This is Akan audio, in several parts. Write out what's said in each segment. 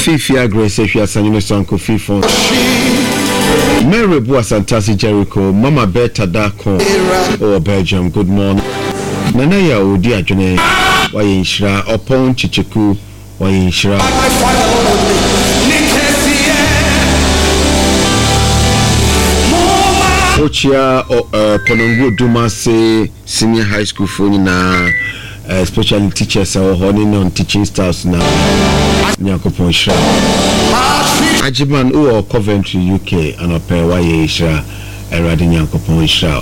Fifi Grace Efia Sanyo Sanko Fifon Mary Boasantasi Jericho Mama Beta Dako or Belgium good morning Nana ya odi adwene wa yinhira opon chicheku wa yinhira Ochia Konongo Dumase Senior High School for na especially teachers or non teaching staffs na Nyakopon Shra Ajiman or Coventry UK and ope wa yinhira erade Nyakopon Shra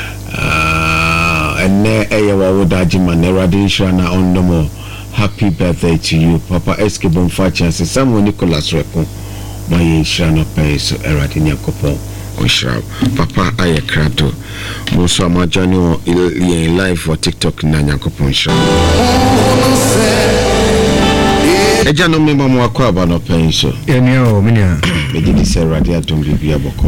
and Eyawa Wodajiman erade Shra na ondomo. Happy birthday to you Papa Eskibon Facha Samuel Nicholas Reko my yinhira no pay so erade Nyakopon Oshra Papa aye krato Musa Majano in live for TikTok na Nyakopon Shra Eja no member mo akwa ba no pen so eni o menia me di se radio atom bibia boko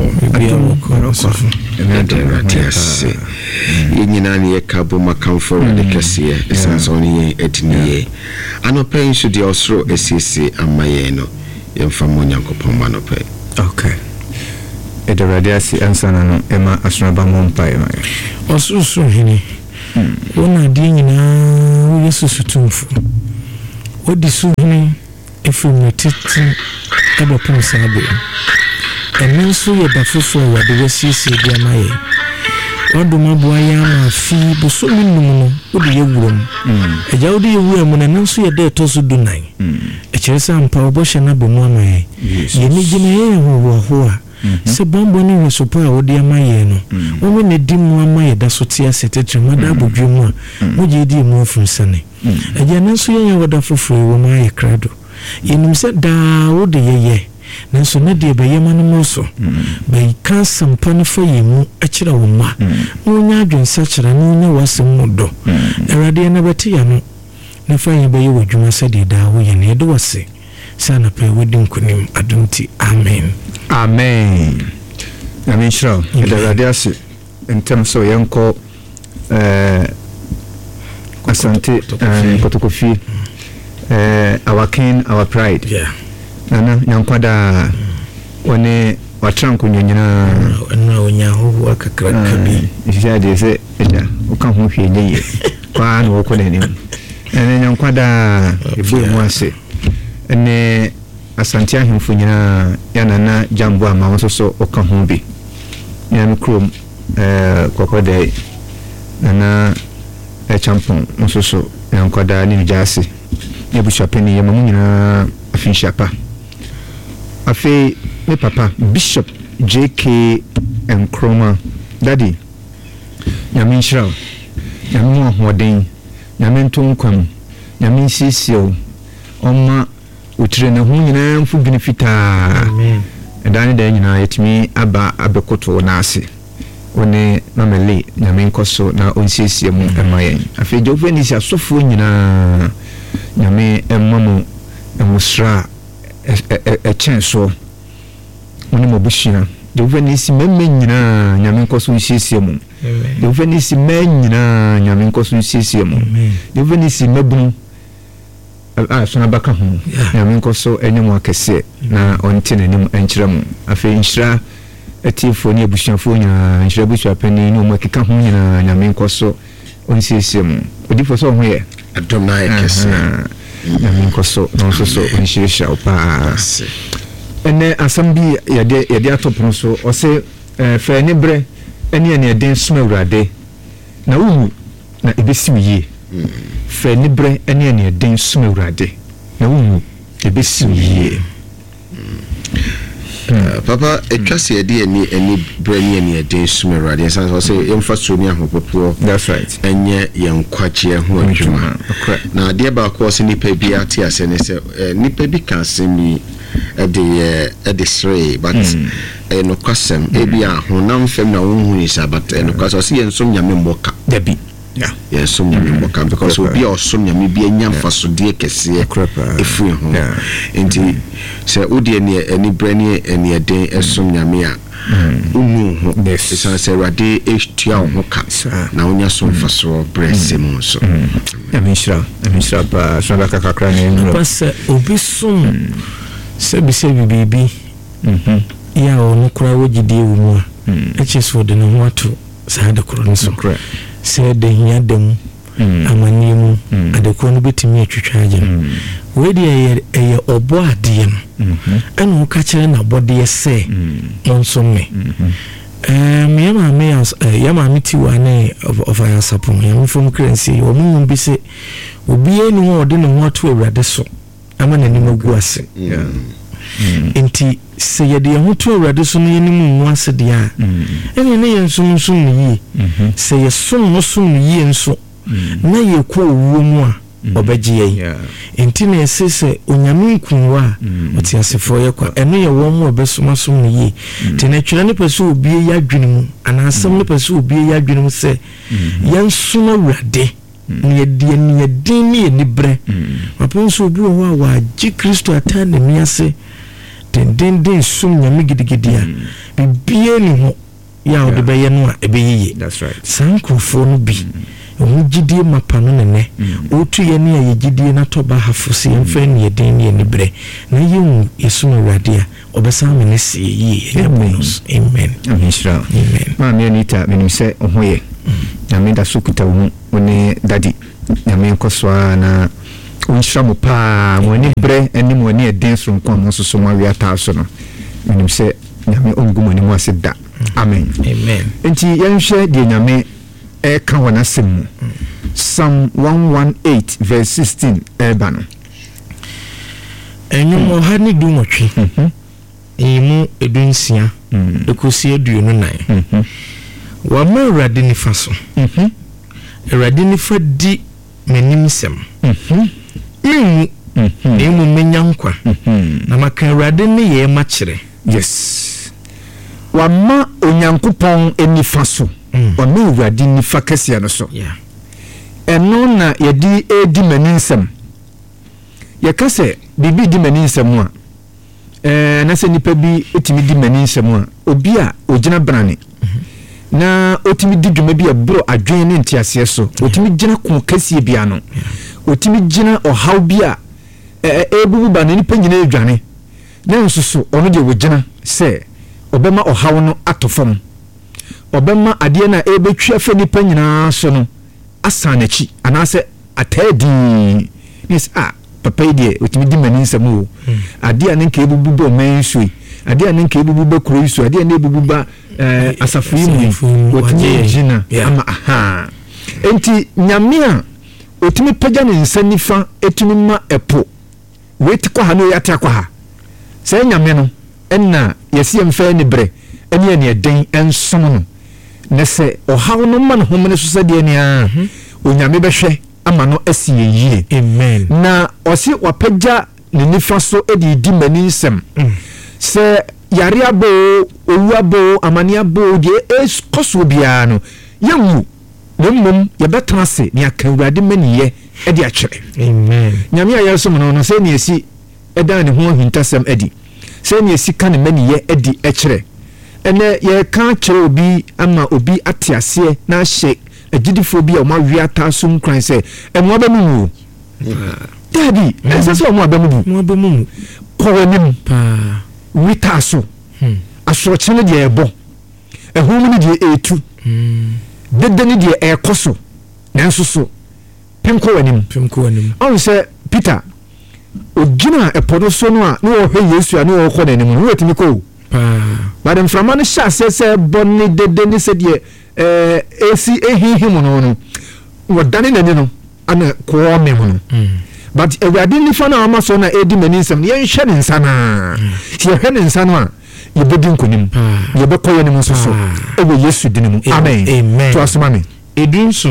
ase nyina ne yakabo makamfo de kase esanso ne etiniye ano pen so de osro esisi amaye no yemfa mo Nyakopon ma no pen okay the radiasi ansana no ema asraba mompai ma osusu hini wona di nyina wo yesusu tumfu odisu hini efum netiti abopum sabe enenso ye dafofo wade wasisi dia maye waduma boaya ma fi bosomi num no odi ye wurom eja odi ye wuram na nenso ye de toso dunan ekyeresa ampa oboshe na bomu amaye ye ni gina ye ho se bombo ni wesopa odi amaye no wo ne dimu amaye da so tia setetre mada abodwemu a moje di mu funsane eja nenso ye wada fofo wo maye krado yenum se da wo de ye nanso ne de be yema no moso be kan sampa no fa yemu akira wo ma wonya adwensa kira no nya wasem modo erade na beti ya no ne fa ye be ye wadwuma se de da wo ye ne de wase sana pe wedin kunim adunti amen amen amen shro the radiasi entem so yenko asante kotokofi our king our pride nana nyankwada one watranko nyanyina na onya ho akakra kabi ijade se eja uka ho hweye ye kwa na woko nanim ene nyankwada ebu mu ase ene asante ahemfo nyina yana na jambo ama won so uka ho bi nyame krom kokode nana champon so nyankwada ni jase Bishop ni ya mamu nyina afishapa afi me papa Bishop JK Nkrumah daddy nyame nhyira nyame ahoden nyame ntonkwam nyame nsisio oma utire na hu nyina mfu benefita amen edane da nyina yetimi aba abekoto na ase one mamele nyame nkoso na onsiesie mu emayen afi joveni sia sofo nyina nyame emamu emusra chenso oni mobushina de venisi memme nyina nyame nkoso nsiesie mu de venisi menyina nyame nkoso nsiesie mu de venisi mebunu sona baka hu nyame nkoso enyemu akese na ontene nim enkyeremu afi nhyira etifo ni ebushafo nyina nhyira bushwa pani ni omakeka hu nyina nyame nkoso onsiesie mu odifo so ho ye adonai kese nyame nkoso no so onshirisha opa ene asambi yade atopno so ose fa ni bre ene ene den suma urade na wu na ebesi wiye fa ni bre ene ene den suma urade na wu ebesi wiye Papa etwase ede eni brani eni den suma urade so say emfa so ni ahopopo that's right enye yenkwache ho adwuma na de ba ko se nipa bi ate ase ne se nipa bi kan se mi ede sre but no kwasem e bi ahonam fem na wonhu ni sabat no kwaso se yensom nyame mboka dabi yensom nyame mboka because obi osom nyame bi anyamfa so de kese efu ho enti se odi eni brani eni eden esom nyame a unu ho esan se rade estua ho ka na onya so mfaso bressem so amishra pa shaba kakakra ne pasa obisum sebi bibi ya ono kura wogidi ewu mu a echeso de no wato saa de kuro no so se de hia dem amani mu ade kuro no betimi atwitwa agye we de eye obo ade no eno ka kire na bode se onso me yama miti wane of our support yam from currency o mu bi se obi eni ho de no wato awrade so ama na nimo gu ase enti se ye de ho to awrade so no yenimu nwa ase de a ene ne yensum yi se ye sum no sum yi enso na ye ko owuo mu a obeje yi enti na ese onyame nkunwa oti asefo ye kwa eno ye wo mu obesuma sum yi te na twere ne pese obi ya dwene mu ana asem ne pese obi ya dwene mu se yensum awrade ni din ni bre maponso obi wo wa ji Kristo ata na miase den sum nyame gidigidia bibie ni ho ya ode be ye no a ebeyiye that's right sankrofo no bi o gidie mapano ne otu ye ne ye gidie na to ba hafose mfa ne den ni bre na ye yesum awrade a obesa me ne sie yi amen amen ma me nita me nimse ohoye nyame da sukuta wo one dadi nyame nkoswa na onhira mo pa woni bre eni mo ne den so nkwa mo so mo awia ta so no me nimse nyame ongumo ni mo aseda amen enti yenhwe de nyame ka wana semu Psalm 118 verse 16 ebano enyu mo ha ni du motwe emu edunsia ekosi aduonu nan wa ma awrade ni fa so awrade ni fa di menim sem emu menya nkwa na maka awrade ni ye ma kire yes wa ma onyankopon eni fa so wa ma awrade ni fa kasia no so eno na ye di edi menim sem ye kase bibi di menim sem a na se nipa bi etimi di menim sem a obi a ogina brane na otimi di dwuma bi abro adwen ne ntiase so otimi gina ko kasie bia no otimi gina ohaw bi a ebubu ba na nipa nyina adwane na nsusu ono de wogina se obema ohaw no atofam obema ade na ebetwa fa nipa nyina so no asanachi anase atadi yes papa ide otimi di mani nsemu ade a nka ebubu ba omansu ade a nka ebubu ba kuroisu ade a na ebubu ba asafuimu otimi jina ama aha enti nyame a otimi pagya ne nsa nifa etimi ma epo weti kwa ha no yata kwa ha sai nyame no enna yesi mfa ne bre ene ne den ensom no ne se ohaw no ma no homene so sade ne a onyame behwe ama no asiye yie amen na osi wapagya ne nifa so edi di mani nsem se yare abo owu abo amani abo de koso bia no yawu nemum ye betra se ne aka awrade maniye e de akere amen nyame ya yeso no no se ne esi edan ne ho hintasem edi se ne esi kan maniye edi akere ene ye kan kire obi ama obi atiase na hye agidifo bi o ma wiata sum kran se enwo ba mu daddy ese o mo ba mu ko wanim pa wita so asoroche ne de ebo ehum ne de etu dede ne de ekoso nanso so pemko wanim on se Peter ogina epodo so no a no hwe Yesu a no ko nanim no wetimi ko ba dem frama no sha se bonni dede ne se de esi ehihim no wodane nani no ana ko me no but awrade ni fa na ama so na edi manisem ye nhwe ne nsa na ye hwe ne nsa no a ye bedi nkonim ye be koye ne so so ewe Yesu dinimu amen to asoma me edunso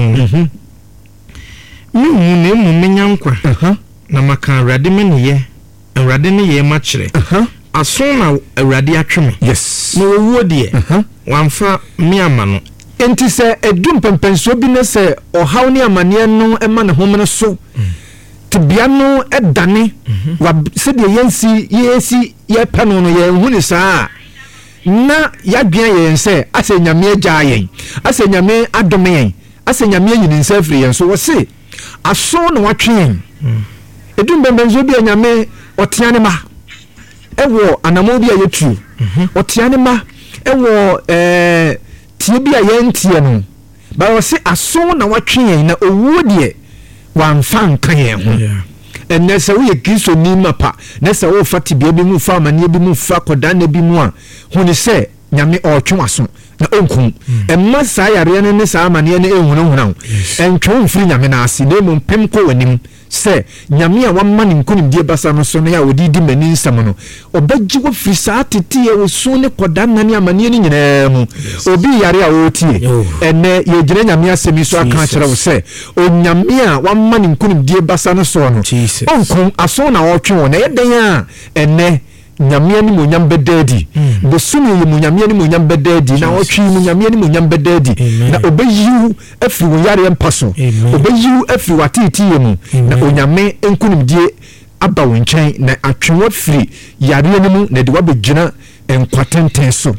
mi mu menya nkwa na maka awrade me ne ye awrade ne ye ma kire aso na awrade atweme yes na owuo de wamfa mi ama no enti se edum pempenso bi ne se ohaw ne amane no ema ne homene so tibia no edane wa se de yesi ye pano no ye huni saa na yadwan ye se ase nyame agya yen ase nyame adome yen ase nyame yin nsafri yen so wo se aso na watwen edum pempenso bi nyame oteane ma ɛwɔ anamo bi a yɛtu ɔtea ne ma ɛwɔ tie bi a yɛntie no ba wɔse aso na watwe yɛn na owuo deɛ wamfa nka yɛn ho ɛnɛ sɛ woyɛ kristo ni ma pa na sɛ wofa tibia bi mu fa amanneɛ bi mu fa kɔdaa na bi mu a hu ne sɛ nyame ɔtwe waso na ɔnkum ɛma saa yareɛ no ne saa amanneɛ no ɛhunahuna wo ɛntwe wo mfiri nyame no ase na mmom pem kɔ w'anim sɛ nyame a wama ne nkonimdie basa no so no a wɔde di m'ani nsɛm no ɔbɛgye wo firi saa teteɛ wo so ne kɔda nna ne amanneɛ no nyinaa mu obi yare a wɔretie ɛnɛ yɛgyina nyame asɛm yi so aka kyerɛ wo sɛ onyame a wama ne nkonimdie basa no soɔ no ɔnko aso na ɔtwe wɔ na ɛdɛn a ɛnɛ nyamea ni monyam bedadi bosumi yi munyamea ni monyam bedadi na otwi munyamea ni monyam bedadi na obeyiu afiri wo yare mpaso obeyiu afiri watiti yemu na onyame enkunimdie aba wo nkyɛn na atwewa firi yare ni mu na de wabegyina enkwatenten so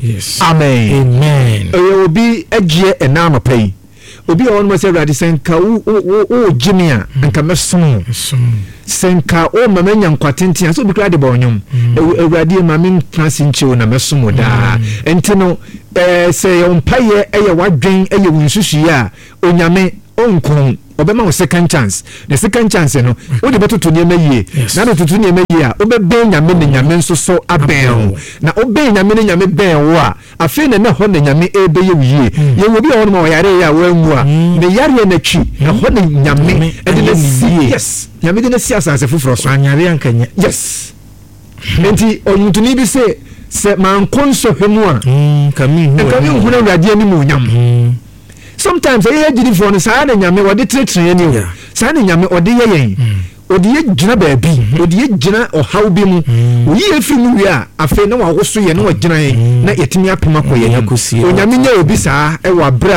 amen obi agye enama pai obi a wɔn sɛ awurade sɛnka wo gyimi a nka mɛsom sɛnka o mama nya nkwatenten a so obi kora de bɔ ɔnyom awurade ma me mprase nkyɛw na mɛsom daa ɛnti no sɛ yɛ mpayɛ ɛyɛ wadwen ɛyɛ wo nsusuyi a onyame ɔnkron ɔbɛma wo second chance the second chance no wode bɛtoto nneɛma yie na de toto nneɛma yie a wobɛbɛn nyame ne nyame nso so abɛn wo na wobɛn nyame ne nyame bɛn wo a afei na hɔ ne nyame ɛbɛyɛ wo yie yɛwɔ bi a wɔnom a wɔyare yɛ a wɔanwu a ne yareɛ n'akyi na hɔ ne nyame ɛde ne sie yes nyame de ne si asase foforɔ so anyare ankanya yes enti ɔnyintoni bi sɛ mankɔ nsɔhwɛ mu a kami nhunu awurade anim onyam sometimes ɛyɛ gyinifoɔ no saa ne nyame wɔde teretere ni o saa ne nyame ɔde yɛ yɛn ɔde yɛ gyina baabi ɔde yɛ gyina ɔhaw bi mu oyi efiri mu wie a afei na wawoso yɛ na wagyina yɛn na yɛtumi apem akɔ yɛn onyame nyɛ obi saa ɛwɔ abere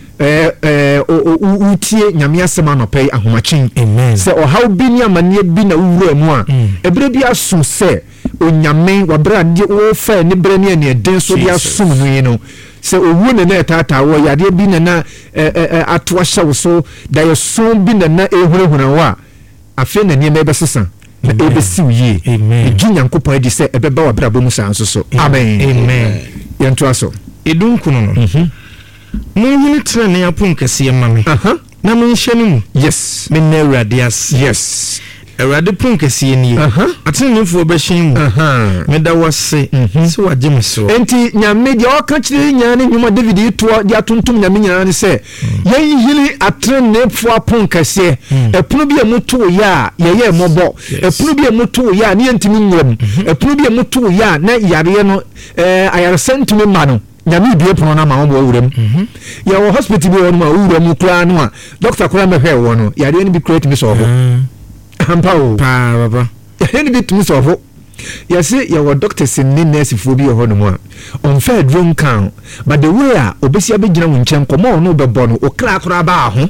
a utie nyame asɛm anɔpɛ ahomakyen sɛ ɔhaw bi ne amanneɛ bi na wowura mu a ɛberɛ bi aso sɛ onyame wabere a wofa ne berɛ ne ɛneɛden so de asom no yi no sɛ owuo ne na ɛtaataa wɔ yadeɛ bi na na atoa hyɛ wo so da yɛso bi na na ɛhunahuna wo a afei na nneɛma ɛbɛsesa na ɛbɛsi wo yie ɛgye nyankopɔn adi sɛ ɛbɛba w'abrabɔ mu saa nso so amen yɛntoa so ɛdunkuno no monhene tena ne apon kɛseɛ ma me na monhyɛ no mu yes menna awurade ase yes awurade pon kɛseɛ nie atenefoɔ bɛhyɛn mu meda wase sɛ wagye me so enti nyame deɛ ɔka kyerɛ nyinaa ne nnwuma david yitoa de atontom nyame nyinaa ne sɛ yɛnyini atenefoɔ apon kɛseɛ ɛpono bi a motoo yɛ a yɛyɛ mmɔbɔ ɛpono bi a motoo yɛ a ne yɛntimi nwuram ɛpono bi a motoo yɛ a na yareɛ no ayaresa ntumi ma no nyame bie pono na ma wo wuram yɛwɔ hospital bi wɔ no ma wuram koraa no a doctor koraa mɛhwɛ wɔ no yareɛ no bi koraa tumi sɛ ɔhɔ ampao baba yɛne bi tumi sɔfo yɛse yɛwɔ doctors ne nursefoɔ bi wɔ hɔ no mu a ɔmfa aduro nka but the way a obɛsi abɛgyina wo nkyɛn kɔma ɔno wobɛbɔ no ɔkra koraa baa ho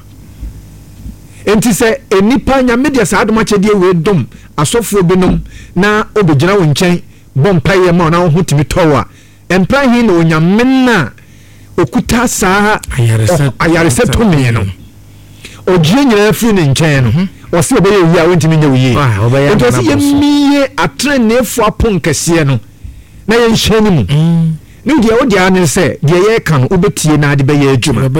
enti sɛ nnipa nyame deɛ saa adom akyɛdeɛ wei dom asɔfoɔ binom na wobɛgyina wo nkyɛn bɔ mpayɛ ma na wo ho tumi tɔw a ɛmpra hi na onyame na ɔkuta saa ayaresɛ tumi no ɔgyina nyinaa firi ne nkyɛn no ɔsɛ ɔbɛyɛ wie a wɔntumi nyɛ wie nti ɔsɛ yɛmmie atenenefoɔ apon kɛseɛ no na yɛnhyɛ no mu ne deɛ wode a ne sɛ deɛ yɛreka no wobɛtie na ade bɛyɛ adwuma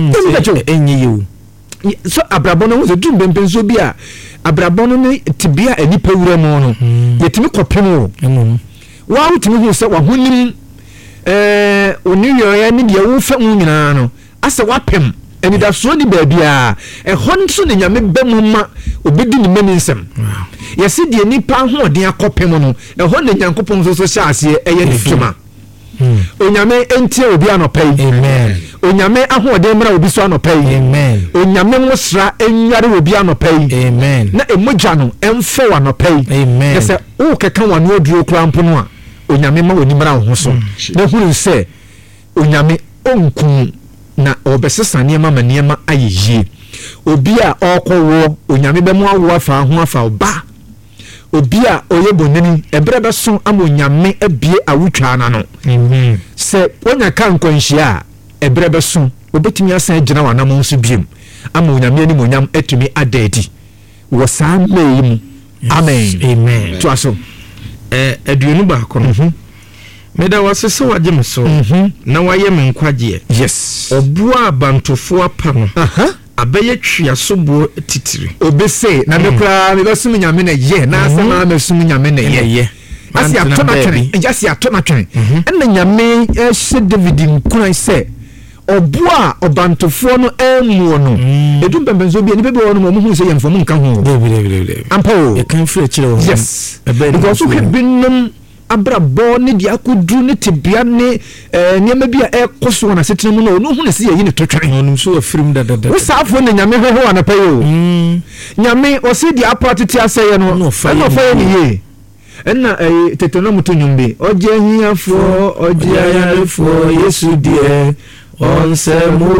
so abrabɔ no ho sɛ dum bɛmpɛnsuo bi a abrabɔ no ne tebea a nnipa wura mu no yɛtumi kɔpem wo woa wotumi hu sɛ wahonim wo ne wiɛɛ ne deɛ wofa mu nyinaa no asɛ woapem anidasoɔ ne baabiaa ɛhɔ nso ne nyame bɛ mu ma obɛdi ne mani nsɛm yɛse deɛ nnipa ahoɔden akɔpem no ɛhɔ ne nyankopɔn nso so hyɛ aseɛ ɛyɛ ne dwuma onyame ɛntie obi anɔpa yi onyame ahoɔden mmra obi so anɔpa yi onyame nwosra ɛnware obi anɔpa yi na ɛmogya no ɛmfɛ wɔ anɔpa yi yɛ sɛ wokɛka wano aduro koraa mpo no a onyame ma w'ani mmra wo ho so na hunu sɛ onyame ɔnkum na ɔbɛsesa nneɛma ma nneɛma ayɛ yie obi a ɔkɔwɔ onyame bɛmu awo afa ho afa ɔba obi a ɔyɛ bonini ɛberɛ bɛso ama onyame abie awotwa na no sɛ wonya ka nkwanhyia a ɛberɛ bɛso obɛtumi asan agyina w'anam nso biem ama onyame anim onyam atumi ada adi wɔ saa mmaa yi mu amen to aso aduonu ba kono meda wasese waje me so na waye me nkwaje yes obua bantofo apa no abeye twiasobo titiri obese na me kura me basum nyame na ye na asema me sum nyame na ye asi atona twene asi atona twene na nyame hye David nkran se obua obantofo no emuo no edum pempenzo bi ni bebe wono mo hu se yemfo mu nka ho ampo e kan frɛ kyerɛ wo yes because we binum abrabɔ ne dia akudru ne tibia ne niam bia ekoso na setena mu no no hu ne se yi ne totwene onum so afirim dadada wo saafo ne nyame hoho anapa yo nyame o se dia apatiti aseye no fa ye ni ye enna tetona muto nyumbe oje hiafo oje ayarefo Yesu die onsemo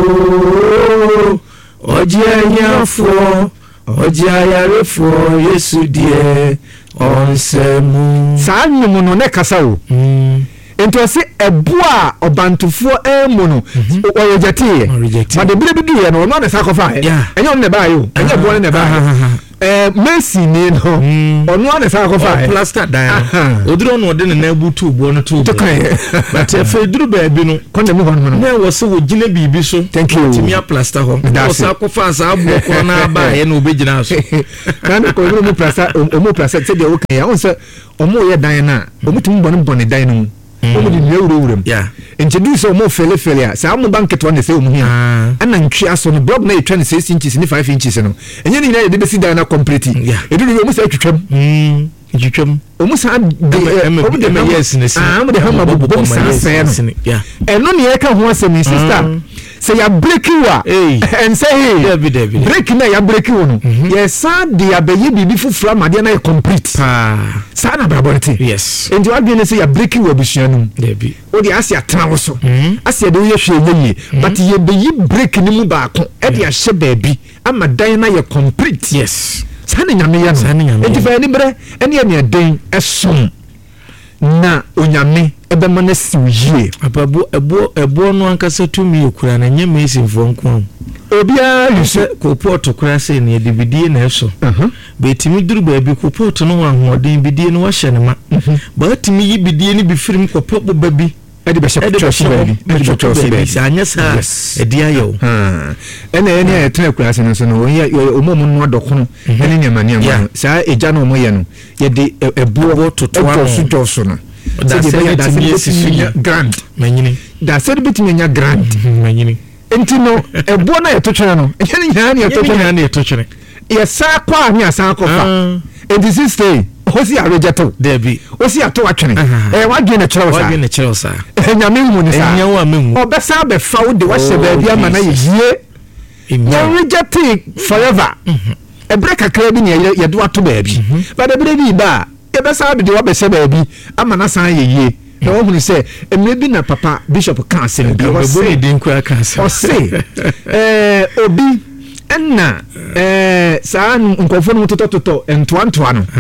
oje hiafo oje ayarefo Yesu die onsemu saa nyumu no ne kasa wo ento se eboa obantufo emu no o rejectie but the bile bidu ye no no na sakofa enye on ne ba yo enye eboa ne ba Messi ni no onu na sakofa plaster dan oduro no de na butu bo no to but e duru ba bi no konde mu hono na wo se wo gina bibi so timia plaster ho wo sakofa sa abo ko na ba ye na obegina so kan ko mu plaster se de o kan ya on se omo ye dan na omutum bone dan no omo di nwurawuram introduce omo fele a sa omo banket one se omo hia ana ntwi aso no block na etwa ne 6 inches ni 5 inches no enye ni na ye de besi dan na complete eduru omo sa twitwam omo sa omo de yes ne si omo de hama bobom sa se no eno ne ye ka ho asemi sister say ya break you and say hey break na ya break you no yes sa de abaye bibi fufura amade na complete sa na braborete yes and you again say ya break you abusuanu debi o de asia tena so asia de ye hwe ye but ye be yi break ni mu ba ko e de ahye baabi ama dan na ye complete yes sa na nyame ya no e difa ni bre ene ye ne den esom na onyame ebema na siwie ababu ebo no ankasa tumi okura na nya mesi mfonko obia yuse ko port kura se ne dibidie na eso betimi duru ba bi ko port no ahoden bidie no wahye ne ma ba timi yi bidie ni bi firim ko popo ba bi edi be shop anya sa edi ayo ene etena kura se no so no omom no adokono ene nyama nyama sa eja no mo ye no ye de ebuo totoa so no da se grand manyini da se betimi nya grand manyini entino ebuo na yetotwene no ene nya na yetotwene ye sa kwa anya sa kofa and this is stay osi arejeto debi osi ato atwene wadwe na kyerɛw sa nyame hu ne sa enyawo amemu obesa be fawo de wahye baabi ama na yie reject forever break kakra bi ne ye do ato baabi but the baby ba ye besa be de wabese baabi ama na san yie na wo hu se emre bi na papa bishop kan se bi wo se din kwa kan se o se obi enna saa nkofo no tototo entoantoa no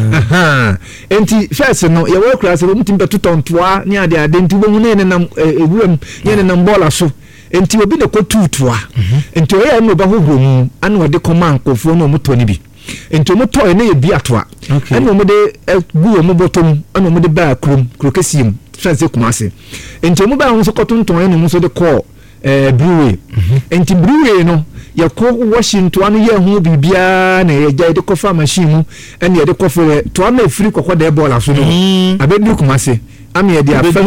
enti first no ye wo kura se wo mutim betoto ntoa ni ade enti wo hu ne nam ewuram ne nam bola so enti obi ne kotutua enti oya no ba hohoro mu ana wo de command nkofo no mutoni bi enti mo to ne ye bi atoa ana mo de guo mo botom ana mo de ba krokesiem first kumase enti mo ba ho so kotonton ne mo so de call brewery enti brewery no ya ko Washington anu ye hu bibia na ye jai de kofa machine mu ene ye de kofere to am free kokko de bola so no abedu kumase am ye de afam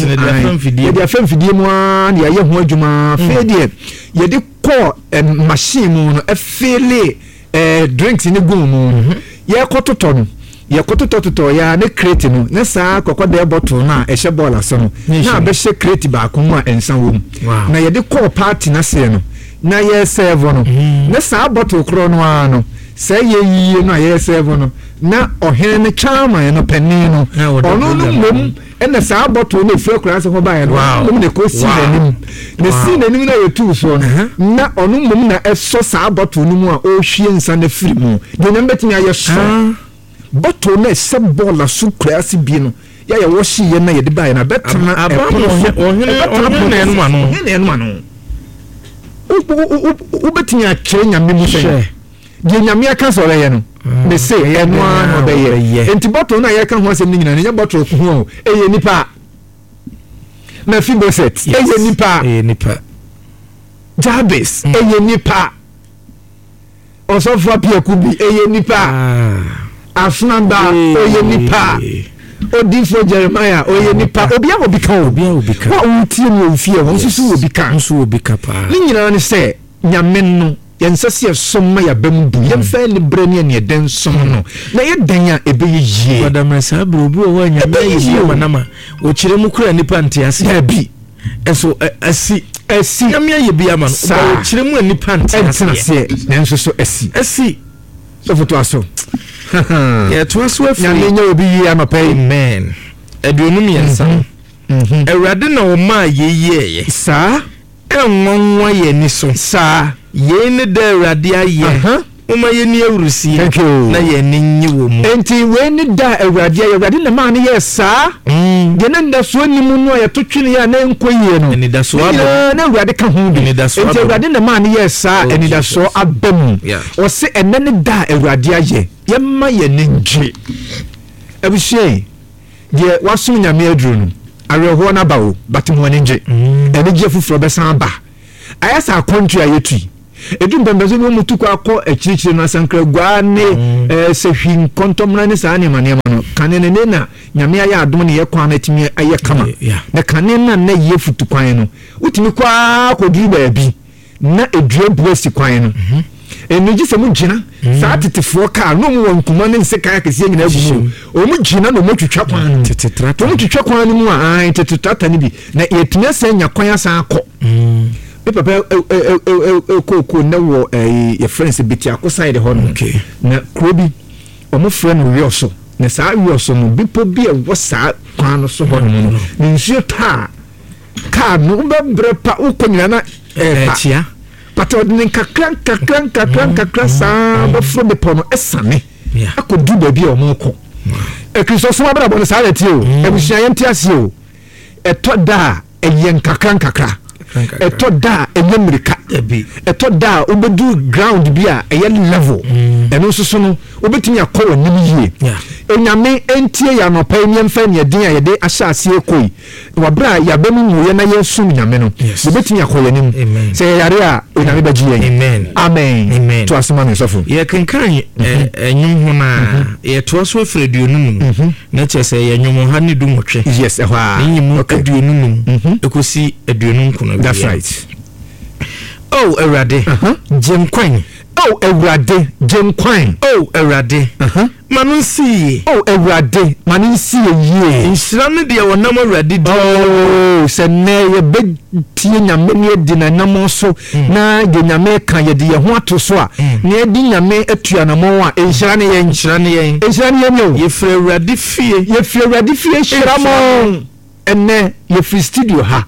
fidie mu an ye hu adwuma fe de ye de ko machine mu no afele drinks ni gu mu ye kototo no ye kototo ya ne crate no ne saa kokko de bottle na ehye bola so no na be hye crate ba ko mu a ensan wo na ye de ko party na se no na ye serve no na sa bottle kro no ano say ye yie no ye serve no na ohene ne chama no pani no ono no mum na sa bottle no fre kra se ho ba ye no mum ne ko si nanim ne si nanim na ye tu so na ono mum na eso sa bottle no mu a o hwie nsa na firi mu de na mbetimi aye so bottle na se bola su kra se bi no ya ye wo hye ye na ye de ba ye na betana ohene no ano ubetinya kyerenya memu hye de nyame aka sore ye no me say enwa no beye enti bottle na ye ka ho asem ni nyina ne bottle ko ho eye nipa na Mephibosheth eye nipa Jabez eye nipa Osofo Apiakubi eye nipa Afunamba eye nipa Odifo Jeremiah oye nipa obia obika wa untie ni ofie won susu obika pa ni nyina ne se nyame no yensase somma ya bambu yemfa ni brani ne den som no na ye dan a ebe yie wadamasa brobu o nyame yie manama o kire mu kura nipa ntiase ya bi eso asi nyame ye bia ma no o kire mu nipa ntiase nenso so asi so foto aso to us we nyame nya obi yi amapa amen aduonum yensa ewrade na o ma ye sa enwonwa ye ni so sa ye ne da ewrade aye uma ye ni awrusi na ye ni nyi wo mu enti we ni da ewrade na ma ne ye sa ye ne nda so ni mu no ye to twene ya na enkoyie no eni da so aba na ewrade ka ho bi enti ewrade na ma ne ye sa eni da so abam o se enne ne da ewrade aye yemma ye ninje abushe ye wasum nyame aduru no areho na bawo batimo ninje ene je fufuro besan ba ayasa country ayetui edum bembezo no mutuko akọ akirichire no asankra guane sehwin kontomna ne sa ne manema no kanene ne na nyame aya adom ne ye kwa na timi aye kama na kanene na ye futu kwan no utimi kwa koduru ba bi na edure buasi kwan no eniji se mu gina sa tetefoɔ kaa no mu wankuma ne nse kaa kese nyina agu o mu gina no mu twetwa kwan tetetrata mu twetwa kwan mu a tetetrata ne bi na yetumi asa nya kwan asa akɔ me papa ko na wo ye friends biti akoside ho no na krobi o mu frɛ no wioso na saa wioso no bipo bi e wo saa kwan no so ho no ne nsuo taa kaa no bebre pa ukonyina na tia pato den kakran sa bo from the pono esane akodu ba bi o mo ko ekristo so abra bo sa leti o ebusia yenti ase o eto da eyen kakran eto da enyamrika eto da obedu ground bi a eye level eno so no obetimi akọ nim yie enyame entie ya no pa emfa ne din a ye de ahyase ekoi wabra ya bemu mu ye na ye sum nyame no obetimi akọ yanim se yare a onyame baji ye amen to asoma ne sofo ye kenkan enyum ho na ye to so afreduonum na chese ye nyum ha ne du motwe yes ehwa nyum aduonum ekosi aduonum kuno that's right oh erade jem kwan oh ewrade jem kwan oh ewrade manunsi oh ewrade manunsi ye insira ne de wonam ewrade di oh se ne ye betie nyame ne di na nam so na de nyame kan ye de ye ho ato so a ne di nyame atua na mo a insira ne ye ye frɛ ewrade fie hira mo enne ye free studio ha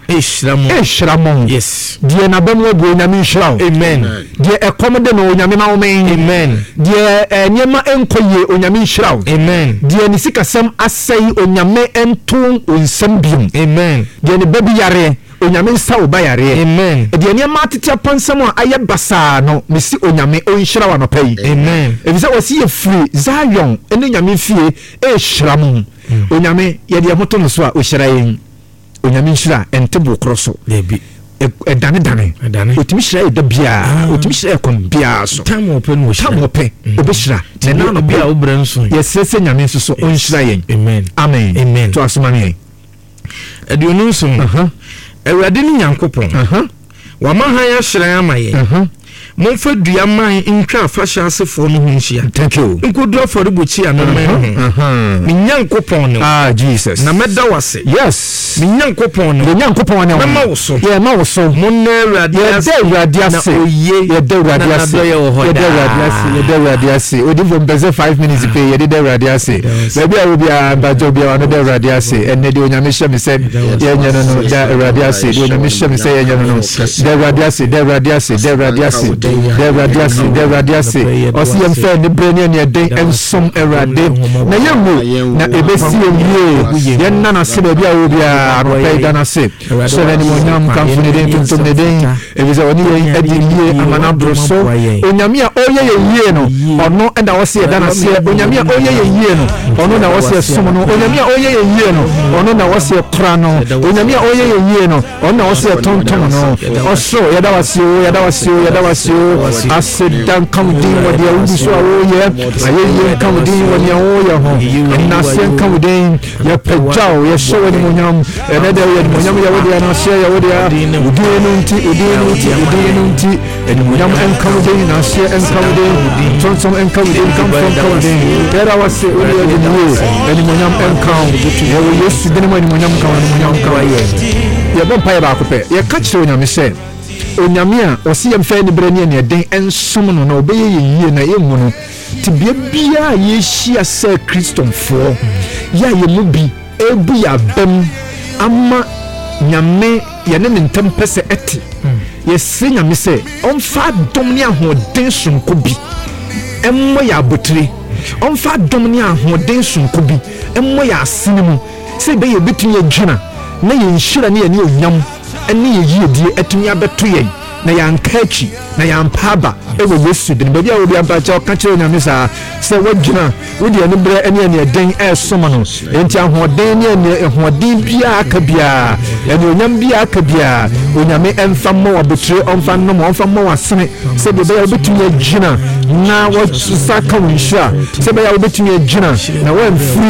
ehramon yes die na bam wo nyame hira amen die ekomode no nyame ma wo men amen die nyema enkoye onyame hira amen die ni sikasem asai onyame enton onsam biom amen die ne babi yare onyame nsa wo ba yare amen die nyema tete aponsam a aye basa no mesi onyame onhira wa no pai amen ebisa wasi ye free Zion ene nyame fie ehramon onyame ye de hoto no so a ohira yin onyame hira entebo kroso debi dane otimi hira da bia otimi hira kon bia so tam open obehira na no bia obranso yesese nyame so onhira yin amen to asomane aduonu so ewrade ni nyankopon wa mahan ya hira amaye monfa dua man ntwa afasha asefo no ho nhia thank you nkodu afori bochi anoman minyankopon no Jesus na meda wase yes minyankopon no minyankopon no ma woso ye ma woso monne ewrade ase ye de ewrade ase odi from beze 5 minutes pe ye de ewrade ase baby a obi a bajo bi a no de ewrade ase enne de onyame hye me se ye nya no da ewrade ase de onyame hye me se ye nya no de ewrade ase Radiasi, or see him fair the brain and your day and some era day. Na yemu, na ebesi ye, yen nana sibia ubia, repay dana sip. So anyone come from the day to the day, if it's only a year, amana broso, Unyamia oye ye no, or no, and I was here dana say, Unyamia oye ye no, or no, I was here summon, Unyamia oye ye no, or no, I was here prano, Unyamia oye ye no, or no, I was here tontono, or so, Yadawasio, I said, don't come in with your Udisha, I come in when you're home, and I said, come in, your pejao, your show in Munyam, and other Munyam, and I say, Udinunti, and Munyam and Comedy, and I say, and Comedy, Johnson and Comedy, come from Comedy. There I was saying, and Munyam and Count, you used to get when Munyam Count, you're not pay about it. You catch you when you say. Onyamia osi yemfa ni brani ne den ensom no na obeye yie na yemu no tibia bia ye hia se Christomfo ya yemu bi ebu ya bem ama nyame ye ne ntem pese eti ye se nyame se onfa dom ne ahoden sonko bi emmo ya botire onfa dom ne ahoden sonko bi emmo ya asinimu se be ye bitunye dwena na ye nhira ne ye ne onyam eni yie etumi abeto yen na yankachi na yampaba ewe Yesu de bia obi abacha ka kire nyame sa se wadwina wodi eni bre eni den esoma no enti ahoden ne ahoden bia aka bia eni onyam bia aka bia onyame emfa mo abotire omfa no mo omfa mo asene se be bia obetumi agina na wo saka wo nhira se be ya obetumi agina na wo